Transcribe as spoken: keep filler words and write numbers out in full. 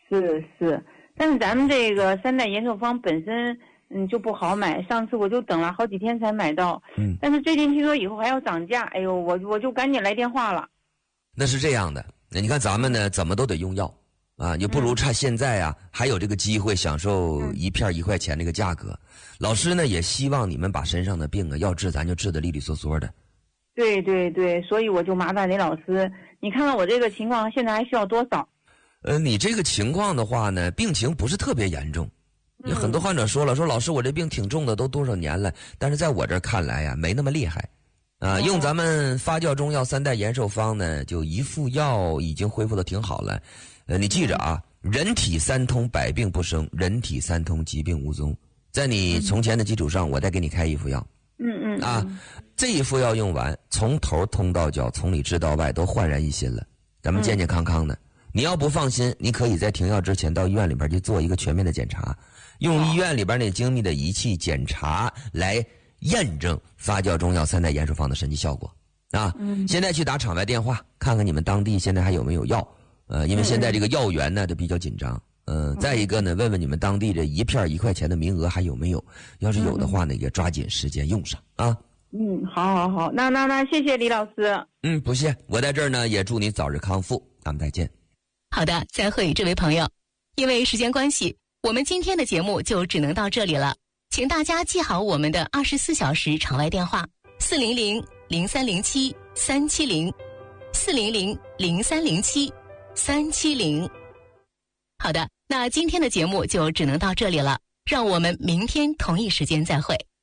是是，但是咱们这个三代延寿方本身嗯就不好买，上次我就等了好几天才买到。嗯，但是最近听说以后还要涨价，哎呦，我我就赶紧来电话了。 那是这样的，那你看咱们呢，怎么都得用药啊，你不如趁现在啊、嗯、还有这个机会享受一片一块钱这个价格。嗯、老师呢也希望你们把身上的病啊要治咱就治得利利索索的。 对对对，所以我就麻烦雷老师，你看看我这个情况现在还需要多少？ 呃，你这个情况的话呢，病情不是特别严重。有很多患者说了，说老师我这病挺重的，都多少年了，但是在我这儿看来呀，没那么厉害。啊，用咱们发酵中药三代延寿方呢，就一副药已经恢复的挺好了。呃，你记着啊，人体三通，百病不生；人体三通，疾病无踪。在你从前的基础上，我再给你开一副药。 嗯嗯。 啊，这一副药用完，从头通到脚，从里治到外都焕然一新了，咱们健健康康的。嗯、你要不放心，你可以在停药之前到医院里边去做一个全面的检查，用医院里边那精密的仪器检查来验证发酵中药三代延寿方的神奇效果啊！嗯、现在去打场外电话，看看你们当地现在还有没有药。呃，因为现在这个药源呢都比较紧张。嗯、呃，再一个呢，问问你们当地这一片一块钱的名额还有没有？要是有的话呢，也抓紧时间用上啊。 嗯，好好好，那那那谢谢李老师。 嗯，不谢，我在这儿呢也祝你早日康复，咱们再见。 好的，再会，这位朋友。因为时间关系，我们今天的节目就只能到这里了。请大家记好我们的二十四小时场外电话：四零零零三零七三七零，四零零零三零七三七零。好的，那今天的节目就只能到这里了，让我们明天同一时间再会。